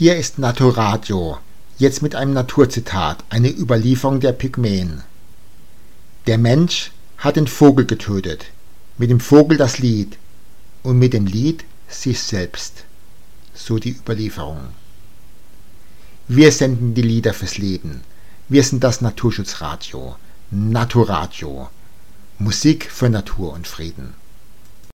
Hier ist Naturradio, jetzt mit einem Naturzitat, eine Überlieferung der Pygmäen. Der Mensch hat den Vogel getötet, mit dem Vogel das Lied und mit dem Lied sich selbst, so die Überlieferung. Wir senden die Lieder fürs Leben. Wir sind das Naturschutzradio, Naturradio, Musik für Natur und Frieden.